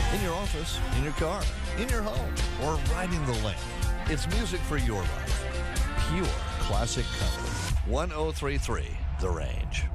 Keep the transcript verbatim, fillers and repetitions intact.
in your office, in your car, in your home, or riding the lane. It's music for your life. Pure classic country. one oh three point three The Range.